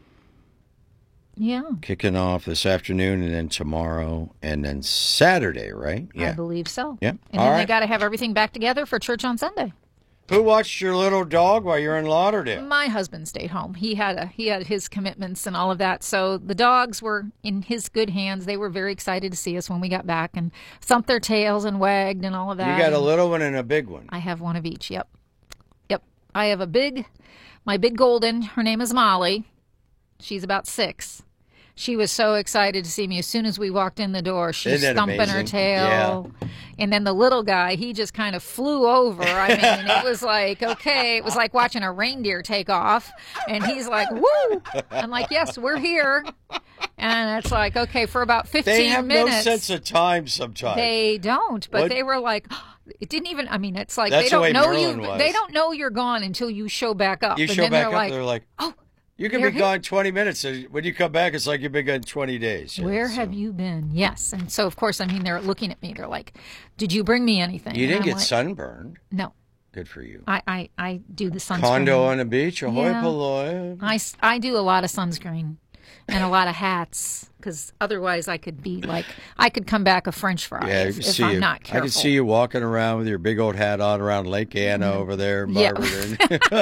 Yeah, kicking off this afternoon and then tomorrow and then Saturday, right? I Yeah. believe so. Yeah. And All then they right. got to have everything back together for church on Sunday. Who watched your little dog while you're in Lauderdale? My husband stayed home. He had a, he had his commitments and all of that. So the dogs were in his good hands. They were very excited to see us when we got back and thumped their tails and wagged and all of that. You got a And little one and a big one. I have one of each. Yep. Yep. I have a big, my big golden. Her name is Molly. She's about six. She was so excited to see me as soon as we walked in the door. She's Isn't that thumping her amazing? tail. And then the little guy, he just kind of flew over. I mean, it was like, okay, it was like watching a reindeer take off. And he's like, woo! I'm like, yes, we're here. And it's like, okay, for about fifteen They have minutes. no sense of time sometimes. They don't, but What- they were like, it didn't even, I mean, it's like That's they the don't way know Merlin you. was. They don't know you're gone until you show back up. You and show then back they're up, like, they're like, oh, you can they're be here. gone twenty minutes. So when you come back, it's like you've been gone twenty days. Yeah, Where so- have you been? Yes. And so, of course, I mean, they're looking at me. They're like, did you bring me anything? You And didn't I'm get like, sunburned. No. Good for you. I, I, I do the sunscreen. Condo on the beach, ahoy Yeah. polloi. I, s- I do a lot of sunscreen and a lot of hats because otherwise I could be like, I could come back a French fry Yeah, I if, can if see I'm you. not I careful. can see you walking around with your big old hat on around Lake Anna over there in Yeah. Barberton.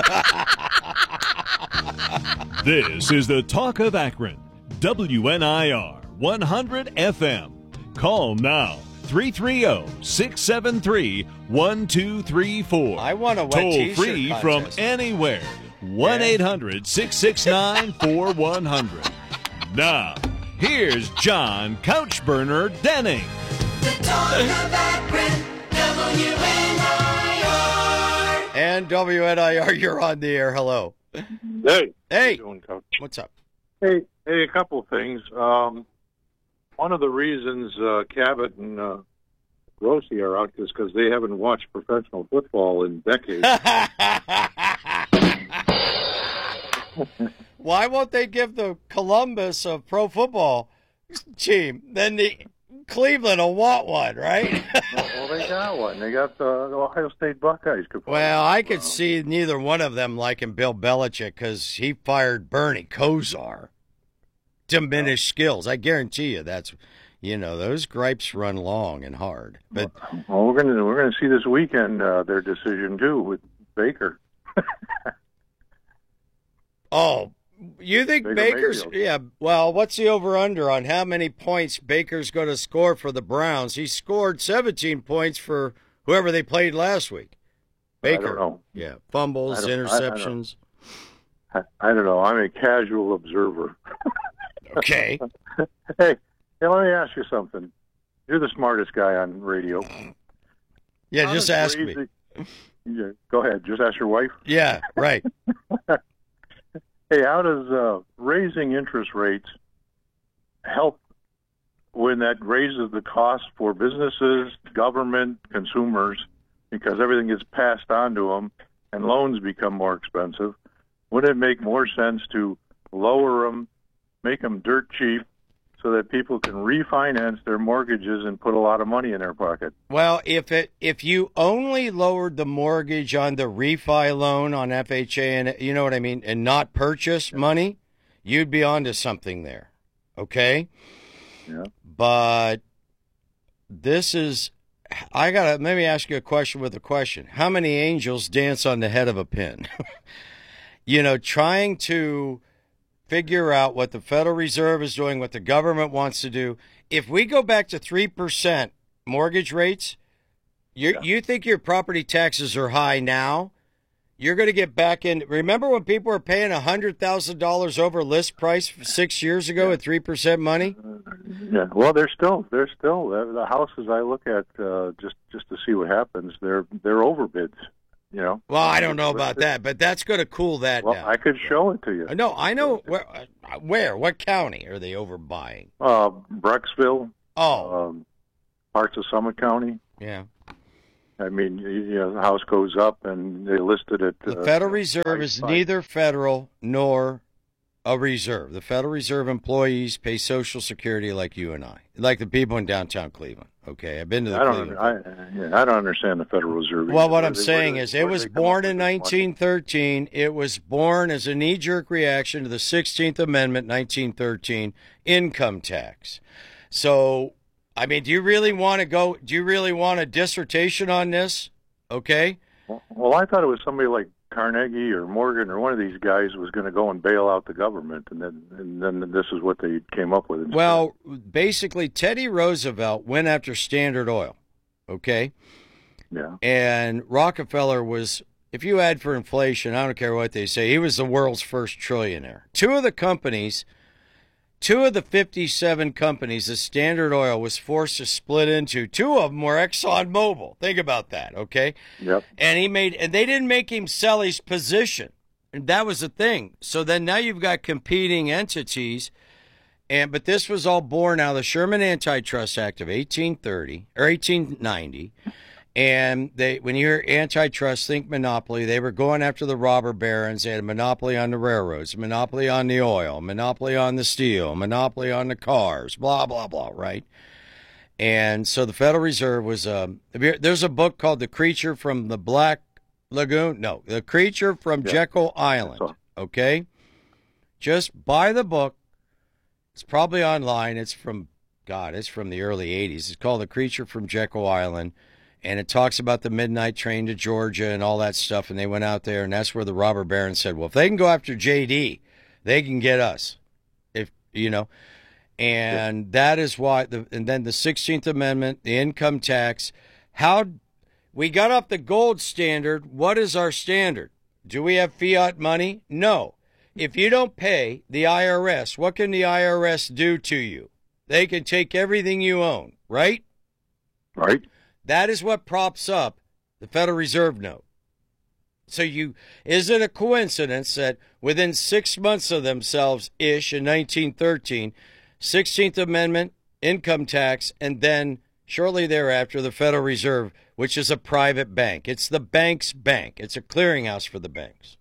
This is the Talk of Akron, W N I R one hundred F M. Call now, three three zero, six seven three, one two three four. I want a wet Toll t-shirt free from contest. anywhere, one eight hundred, six six nine, four one zero zero. Now, here's John Couchburner Denning. The Talk of Akron, W N I R. And W N I R, you're on the air. Hello. Hey. Hey. How you doing, Coach? What's up? Hey, hey, a couple of things. Um, one of the reasons uh, Cabot and uh, Rossi are out is because they haven't watched professional football in decades. Why won't they give the Columbus a pro football team? Then the Cleveland will want one, right? Well, they got one. They got the, the Ohio State Buckeyes. Could probably- Well, I could see neither one of them liking Bill Belichick because he fired Bernie Kosar. Diminished skills. I guarantee you that's, you know, those gripes run long and hard. But Well, we're gonna we're gonna see this weekend uh, their decision too with Baker. oh, you think Baker Baker's? Mayfield. Yeah. Well, what's the over under on how many points Baker's going to score for the Browns? He scored seventeen points for whoever they played last week. Baker. I don't know. Yeah, fumbles, I don't- I- I don't- interceptions. I, I don't know. I'm a casual observer. Okay. Hey, hey, let me ask you something. You're the smartest guy on radio. Yeah, How just does ask me. raising- Yeah, go ahead. Just ask your wife. Yeah, right. Hey, how does uh, raising interest rates help when that raises the cost for businesses, government, consumers, because everything gets passed on to them and loans become more expensive? Wouldn't it make more sense to lower them, make them dirt cheap, so that people can refinance their mortgages and put a lot of money in their pocket? Well, if it if you only lowered the mortgage on the refi loan on F H A and you know what I mean, and not purchase money, you'd be onto something there. Okay? Yeah. But this is, I got to, let me ask you a question with a question. How many angels dance on the head of a pin? You know, trying to figure out what the Federal Reserve is doing, what the government wants to do. If we go back to three percent mortgage rates, you, you think your property taxes are high now? You're going to get back in. Remember when people were paying one hundred thousand dollars over list price six years ago at three percent money? Yeah, well, they're still, they're still, uh, the houses I look at uh, just, just to see what happens, they're, they're overbids, you know. Well, I don't know about that, but that's going to cool that well, down. I could show it to you. No, I know. Where, where? What county are they overbuying? Uh, Brecksville. Oh. Um, parts of Summit County. Yeah. I mean, you know, the house goes up and they listed it. The uh, Federal Reserve is neither federal nor a reserve. The Federal Reserve employees pay Social Security like you and I, like the people in downtown Cleveland. Okay, I've been to the I Cleveland. don't, I, yeah, I don't understand the Federal Reserve. Well, what Where I'm they- saying where is they- it where was they come born up in with this money? nineteen thirteen. It was born as a knee-jerk reaction to the sixteenth Amendment, nineteen thirteen, income tax. So, I mean, do you really want to go, do you really want a dissertation on this? Okay. Well, I thought it was somebody like Carnegie or Morgan or one of these guys was going to go and bail out the government, and then and then this is what they came up with. instead. Well, basically, Teddy Roosevelt went after Standard Oil, okay? Yeah. And Rockefeller was, if you add for inflation, I don't care what they say, he was the world's first trillionaire. Two of the companies, two of the fifty-seven companies that Standard Oil was forced to split into, two of them were ExxonMobil. Think about that, okay? Yep. And he made, and they didn't make him sell his position. And that was the thing. So then now you've got competing entities. And but this was all born out of the Sherman Antitrust Act of eighteen thirty or eighteen ninety. And they, when you hear antitrust, think monopoly. They were going after the robber barons. They had a monopoly on the railroads, a monopoly on the oil, a monopoly on the steel, a monopoly on the cars, blah, blah, blah, right? And so the Federal Reserve was, um, there's a book called The Creature from the Black Lagoon. No, The Creature from Yeah. Jekyll Island, okay? Just buy the book. It's probably online. It's from, God, it's from the early eighties. It's called The Creature from Jekyll Island. And it talks about the midnight train to Georgia and all that stuff. And they went out there, and that's where the robber baron said, well, if they can go after J D, they can get us. If, you know, and yeah. that is why, the, and then the sixteenth Amendment, the income tax, how we got up the gold standard. What is our standard? Do we have fiat money? No. If you don't pay the I R S, what can the I R S do to you? They can take everything you own, right? Right. That is what props up the Federal Reserve note. So you, is it a coincidence that within six months of themselves-ish in nineteen thirteen, sixteenth Amendment, income tax, and then shortly thereafter the Federal Reserve, which is a private bank. It's the bank's bank. It's a clearinghouse for the banks.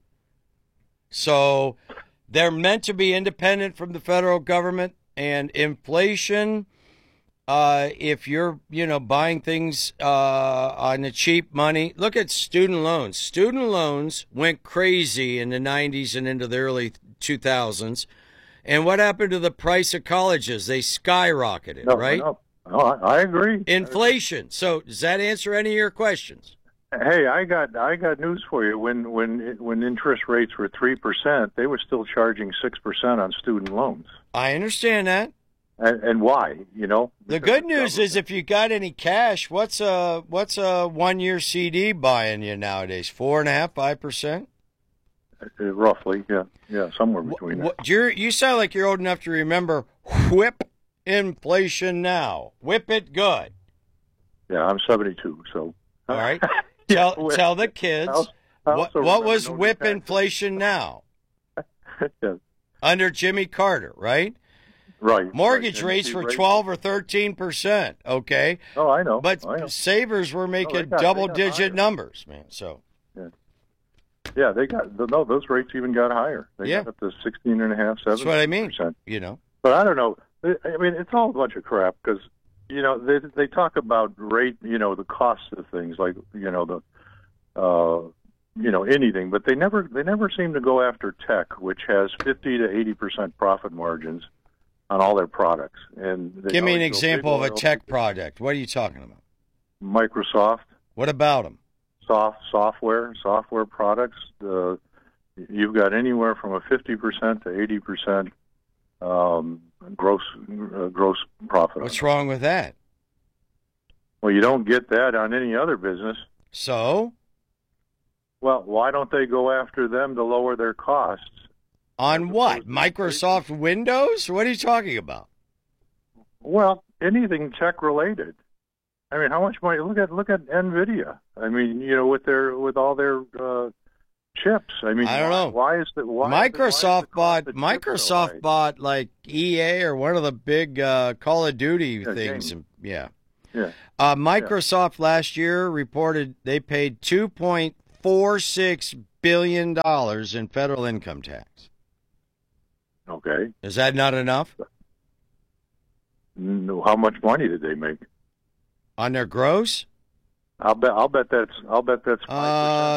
So they're meant to be independent from the federal government, and inflation... Uh, if you're, you know, buying things uh, on the cheap money, look at student loans. Student loans went crazy in the nineties and into the early two thousands. And what happened to the price of colleges? They skyrocketed, No, right? No, no I, I agree. Inflation. So does that answer any of your questions? Hey, I got I got news for you. When when when interest rates were three percent, they were still charging six percent on student loans. I understand that. And, and why? You know, the good news is if you got any cash, what's a what's a one year C D buying you nowadays? Four and a half, five percent, roughly. Yeah, yeah, somewhere between that. What, you're, you sound like you're old enough to remember whip inflation now. Whip it good. Yeah, I'm seventy-two, so all right. Tell yeah, tell the kids I also, I what also what was no whip inflation now? Yeah. Under Jimmy Carter, right? Right. Mortgage right. rates were twelve or thirteen percent. Okay. Oh, I know. But I know. savers were making oh, got, double digit numbers, man. So. Yeah. Yeah, they got no. Those rates even got higher. They yeah. got up to sixteen and a half, seven. That's what I mean. You know. But I don't know. I mean, it's all a bunch of crap because you know they they talk about rate. You know, the cost of things like you know the. Uh, you know anything, but they never they never seem to go after tech, which has fifty to eighty percent profit margins on all their products. And they Give me an always go example of big a oil. tech product. What are you talking about? Microsoft. What about them? Soft software, software products. Uh, you've got anywhere from a fifty percent to eighty percent um, gross uh, gross profit. What's wrong with that? Well, you don't get that on any other business. So? Well, why don't they go after them to lower their costs? On what? Microsoft Windows? What are you talking about? Well, anything tech related. I mean, how much money? Look at look at Nvidia. I mean, you know, with their with all their uh, chips. I mean, I don't why, know. Why is the why Microsoft is the, why is bought the Microsoft so bought like E A or one of the big uh, Call of Duty Yeah, things. games. And, yeah. Yeah. Uh, Microsoft last year reported they paid two point four six billion dollars in federal income tax. Okay. Is that not enough? No, how much money did they make? On their gross? I'll bet. I'll bet that's. I'll bet that's. Uh,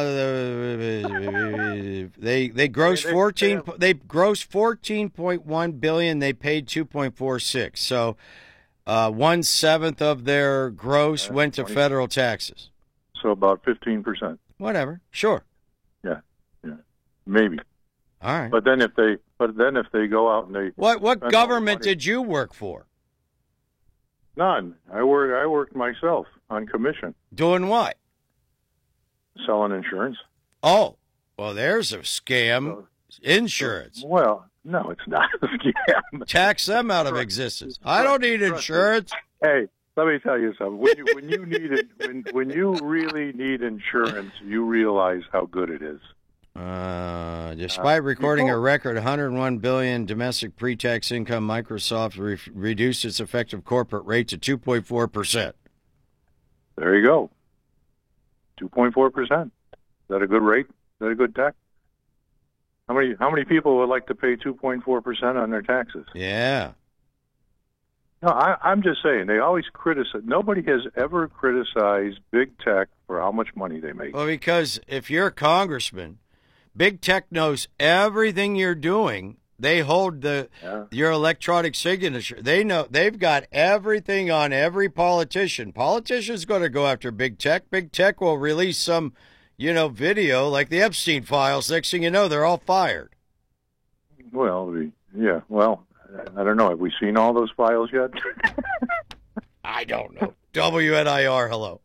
they they grossed fourteen. They grossed fourteen point one billion. They paid two point four six. So, uh, one seventh of their gross went to federal taxes. So about fifteen percent. Whatever. Sure. Yeah. Yeah. Maybe. All right. But then if they. But then if they go out and they. What what spend all the government money- did you work for? None. I work. I worked myself on commission, Doing what? selling insurance. Oh, well, there's a scam. Insurance. Well, no, it's not a scam. Tax them out of existence. I don't need insurance. Hey, let me tell you something. When you when you need it, when when you really need insurance, you realize how good it is. Uh, despite recording a record one hundred one billion dollars domestic pre-tax income, Microsoft re- reduced its effective corporate rate to two point four percent. There you go. two point four percent. Is that a good rate? Is that a good tax? How many how many people would like to pay two point four percent on their taxes? Yeah. No, I, I'm just saying, they always criticize. Nobody has ever criticized big tech for how much money they make. Well, because if you're a congressman, big tech knows everything you're doing. They hold the Yeah. your electronic signature. They know they've got everything on every politician. Politicians going to go after big tech. Big tech will release some, you know, video like the Epstein files. Next thing you know, they're all fired. Well, we, yeah, well, I don't know. Have we seen all those files yet? I don't know. W N I R, hello.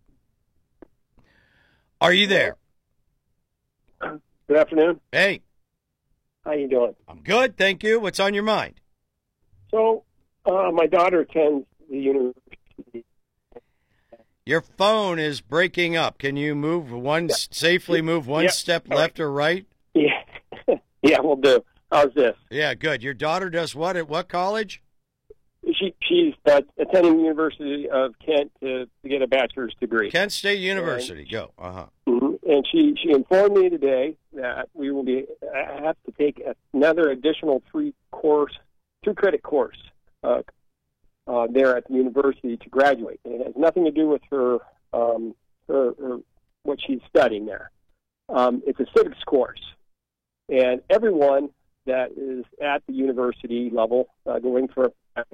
Are you there? Good afternoon. Hey. How you doing? I'm good, thank you. What's on your mind? So, uh, my daughter attends the university. Your phone is breaking up. Can you move one safely move one Yeah. step All left or right? Yeah, yeah, we'll do. How's this? Yeah, good. Your daughter does what at what college? She she's uh, attending the University of Kent to, to get a bachelor's degree. Kent State University. Go. Uh huh. Mhm. And she she informed me today that we will be I have to take another additional three course, two credit course uh, uh, there at the university to graduate. And it has nothing to do with her um, her, her what she's studying there. Um, it's a civics course, and everyone that is at the university level uh, going for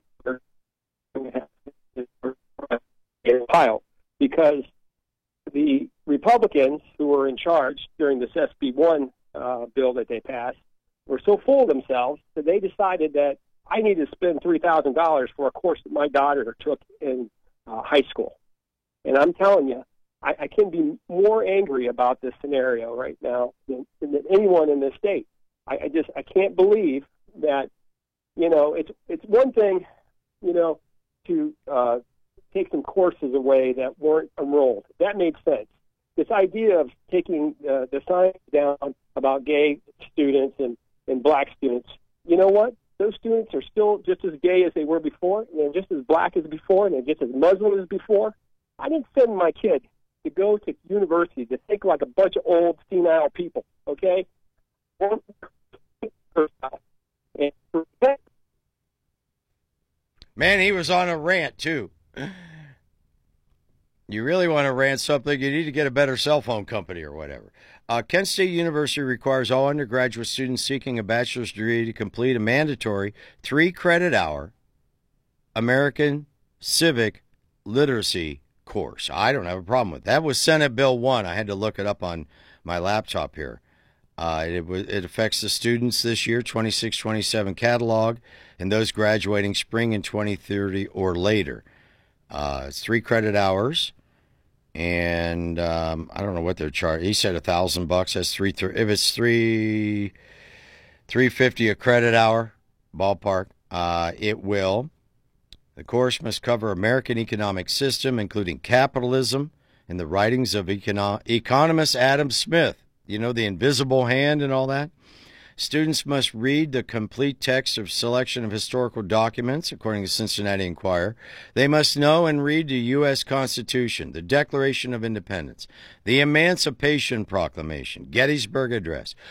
in Ohio, because the Republicans who were in charge during this S B one uh, bill that they passed were so full of themselves that they decided that I need to spend three thousand dollars for a course that my daughter took in uh, high school. And I'm telling you, I, I can be more angry about this scenario right now than, than anyone in this state. I, I just I can't believe that, you know, it's it's one thing, you know, to uh, take some courses away that weren't enrolled. That made sense. This idea of taking uh, the sign down about gay students and, and black students, you know what? Those students are still just as gay as they were before, and they're just as black as before, and they're just as Muslim as before. I didn't send my kid to go to university to think like a bunch of old, senile people, okay? Man, he was on a rant, too. You really want to rant something, you need to get a better cell phone company or whatever. Uh, Kent State University requires all undergraduate students seeking a bachelor's degree to complete a mandatory three-credit hour American Civic Literacy course. I don't have a problem with that. That was Senate Bill one. I had to look it up on my laptop here. Uh, it, it affects the students this year, twenty-six twenty-seven catalog, and those graduating spring in twenty thirty or later. Uh, it's three credit hours, and um, I don't know what they're charging. He said a thousand bucks. That's three. Th- if it's three, three fifty a credit hour, ballpark. Uh, it will. The course must cover American economic system, including capitalism, and the writings of econo- economist Adam Smith. You know, the invisible hand and all that. Students must read the complete text of selection of historical documents, according to Cincinnati Enquirer. They must know and read the U S Constitution, the Declaration of Independence, the Emancipation Proclamation, Gettysburg Address,